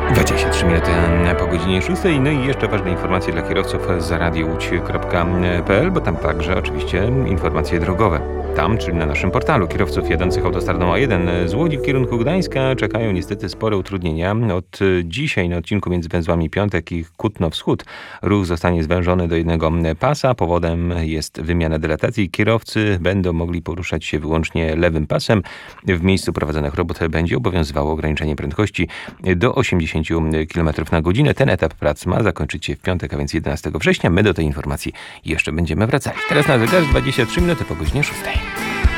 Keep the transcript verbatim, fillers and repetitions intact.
dwadzieścia trzy minuty po godzinie szóstej. No i jeszcze ważne informacje dla kierowców z radiowłódź kropka pe el, bo tam także oczywiście informacje drogowe. Tam, czyli na naszym portalu, kierowców jadących autostradą A jeden z Łodzi w kierunku Gdańska czekają niestety spore utrudnienia. Od dzisiaj na odcinku między węzłami Piątek i Kutno-Wschód ruch zostanie zwężony do jednego pasa. Powodem jest wymiana dylatacji. Kierowcy będą mogli poruszać się wyłącznie lewym pasem. W miejscu prowadzonych robót będzie obowiązywało ograniczenie prędkości do osiemdziesiąt kilometrów na godzinę. Ten etap prac ma zakończyć się w piątek, a więc jedenastego września. My do tej informacji jeszcze będziemy wracali. Teraz na zegarze dwadzieścia trzy minuty po godzinie szóstej.